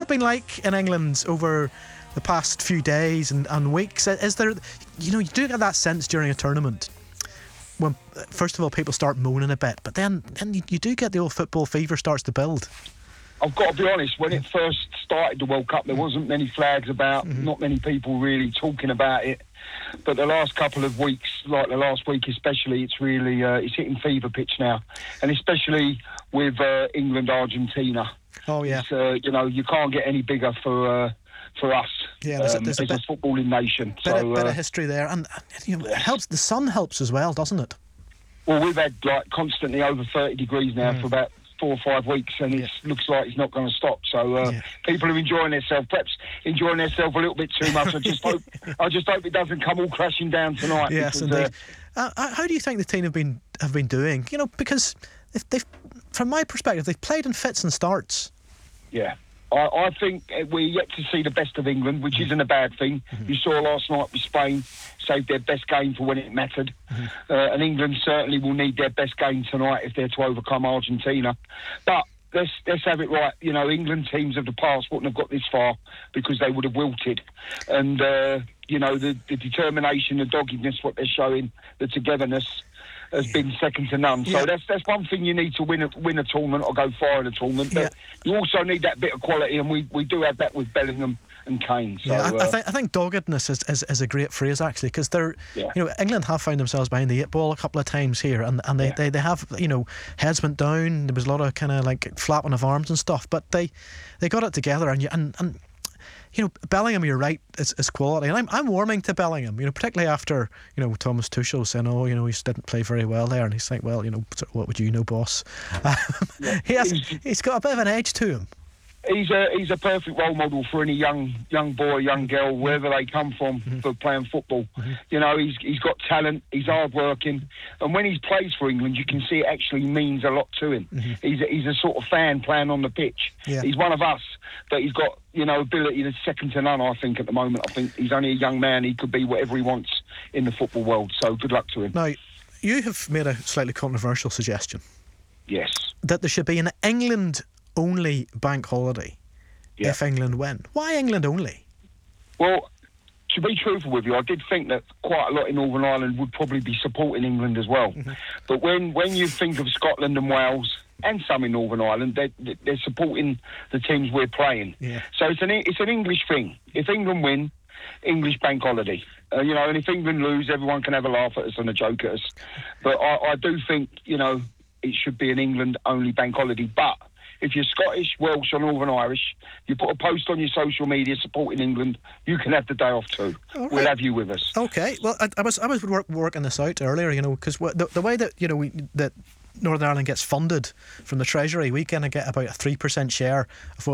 been like in England over the past few days and weeks? Is there, you do get that sense during a tournament when, first of all, people start moaning a bit, but then you do get the old football fever starts to build. I've got to be honest, when it first started, the World Cup, there wasn't many flags about, not many people really talking about it. But the last couple of weeks, like the last week especially, it's really it's hitting fever pitch now. And especially with England-Argentina. Oh, yeah. It's, you can't get any bigger for us. Yeah, there's a footballing nation. Bit of history there. And it helps. The sun helps as well, doesn't it? Well, we've had constantly over 30 degrees now for about 4 or 5 weeks, and it looks like it's not going to stop. So people are enjoying themselves, perhaps enjoying themselves a little bit too much. I just hope it doesn't come all crashing down tonight. Yes, because, indeed. How do you think the team have been doing? Because they've, from my perspective, they've played in fits and starts. Yeah. I think we're yet to see the best of England, which isn't a bad thing. You saw last night with Spain saved their best game for when it mattered. And England certainly will need their best game tonight if they're to overcome Argentina. But let's have it right. England teams of the past wouldn't have got this far because they would have wilted. And, the determination, the doggedness, what they're showing, the togetherness, has been second to none. So that's one thing you need to win a tournament or go far in a tournament. But you also need that bit of quality, and we do have that with Bellingham and Kane. So, I think doggedness is a great phrase, actually, because they're England have found themselves behind the 8 ball a couple of times here, and they have heads went down. There was a lot of kind of like flapping of arms and stuff, but they got it together, and Bellingham, you're right, is quality, and I'm warming to Bellingham. Particularly after Thomas Tuchel saying, he didn't play very well there, and he's like, well, what would you know, boss? He's got a bit of an edge to him. He's a perfect role model for any young boy, young girl, wherever they come from, for playing football. He's got talent, he's hard-working, and when he plays for England, you can see it actually means a lot to him. He's a sort of fan playing on the pitch. He's one of us, but he's got ability that's second to none, I think, at the moment. I think he's only a young man. He could be whatever he wants in the football world, so good luck to him. Now, you have made a slightly controversial suggestion. Yes. That there should be an England-only bank holiday if England win. Why England only? Well, to be truthful with you, I did think that quite a lot in Northern Ireland would probably be supporting England as well. But when you think of Scotland and Wales, and some in Northern Ireland, they're supporting the teams we're playing. So it's an English thing. If England win, English bank holiday. And if England lose, everyone can have a laugh at us and a joke at us. But I do think, it should be an England-only bank holiday. But if you're Scottish, Welsh or Northern Irish, you put a post on your social media supporting England, you can have the day off too. Okay. We'll have you with us. Okay. Well, I was working this out earlier, because the way that that Northern Ireland gets funded from the Treasury, we kind of get about a 3% share of what